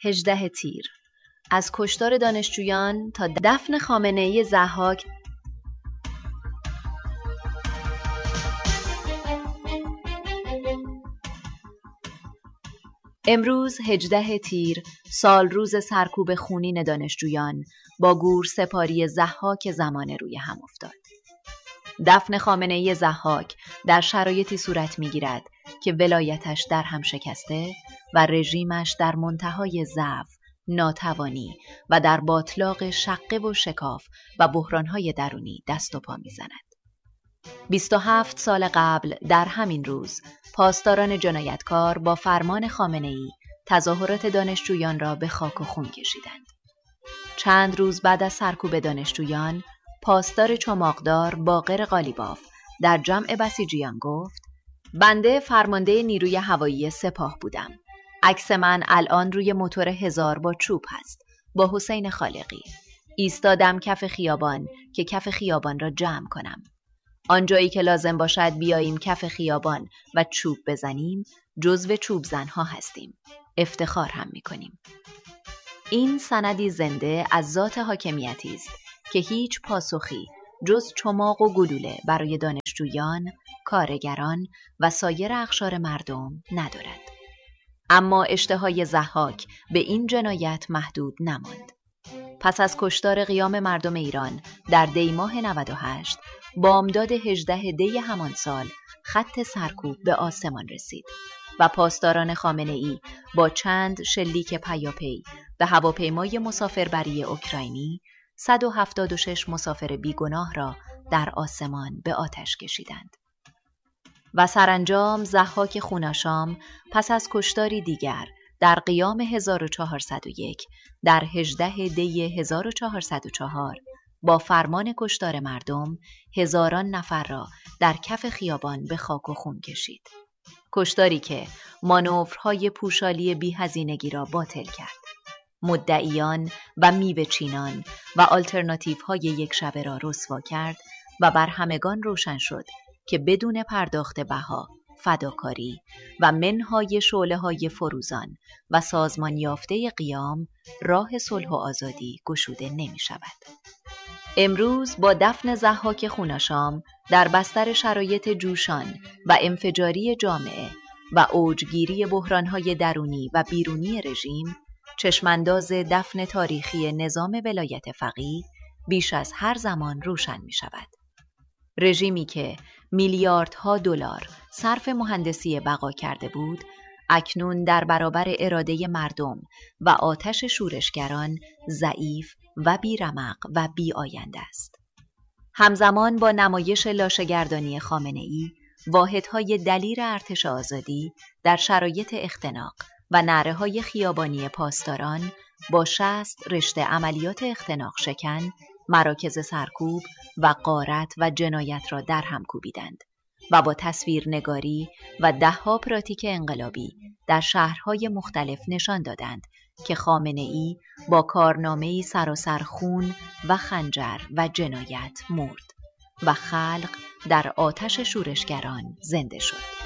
18 تیر از کشتار دانشجویان تا دفن خامنه‌ای ضحاک. امروز 18 تیر سال روز سرکوب خونین دانشجویان با گور سپاری ضحاک زمانه روی هم افتاد. دفن خامنه‌ای ضحاک در شرایطی صورت می‌گیرد که ولایتش در هم شکسته و رژیمش در منتهای ضعف، ناتوانی و در باطلاق شقه و شکاف و بحران‌های درونی دست و پا می‌زند. 27 سال قبل در همین روز پاسداران جنایتکار با فرمان خامنه‌ای تظاهرات دانشجویان را به خاک و خون کشیدند. چند روز بعد از سرکوب دانشجویان، پاسدار چماقدار باقر قالیباف در جمع بسیجیان گفت: بنده فرمانده نیروی هوایی سپاه بودم. عکس من الان روی موتور 1000 با چوب هست با حسین خالقی. ایستادم کف خیابان که کف خیابان را جمع کنم. آنجایی که لازم باشد بیاییم کف خیابان و چوب بزنیم، جزو چوب زنها هستیم. افتخار هم میکنیم. این سندی زنده از ذات حاکمیتی است که هیچ پاسخی جز چماق و گلوله برای دانشجویان، کارگران و سایر اقشار مردم ندارد. اما اشتهای ضحاک به این جنایت محدود نماند. پس از کشتار قیام مردم ایران در دی ماه 98، بامداد 18 دی همان سال خط سرکوب به آسمان رسید و پاسداران خامنه‌ای با چند شلیک پیاپی به هواپیمای مسافربری اوکراینی 176 مسافر بیگناه را در آسمان به آتش کشیدند. و سرانجام ضحاک خوناشام پس از کشتاری دیگر در قیام 1401 در 18 دی 1404 با فرمان کشتار مردم هزاران نفر را در کف خیابان به خاک و خون کشید. کشتاری که مانورهای پوشالی بی‌هزینگی را باطل کرد. مدعیان و میوه چینان و آلترناتیوهای یک شبه را رسوا کرد و بر همگان روشن شد که بدون پرداخت بها، فداکاری و منهای شعله‌های فروزان و سازمان یافته قیام راه صلح و آزادی گشوده نمی شود. امروز با دفن ضحاک خوناشام در بستر شرایط جوشان و انفجاری جامعه و اوجگیری بحرانهای درونی و بیرونی رژیم، چشمانداز دفن تاریخی نظام ولایت فقیه بیش از هر زمان روشن می شود. رژیمی که میلیاردها دلار صرف مهندسی بقا کرده بود، اکنون در برابر اراده مردم و آتش شورشگران ضعیف و بیرمق و بی آینده است. همزمان با نمایش لاشه‌گردانی خامنه‌ای، واحدهای دلیر ارتش آزادی در شرایط اختناق و نعره‌های خیابانی پاسداران با 60 رشته عملیات اختناق شکن، مراکز سرکوب و غارت و جنایت را در هم کوبیدند و با تصویرنگاری و ده‌ها پراتیک انقلابی در شهرهای مختلف نشان دادند که خامنه‌ای با کارنامه‌ای سراسر خون و خنجر و جنایت مرد و خلق در آتش شورشگران زنده شد.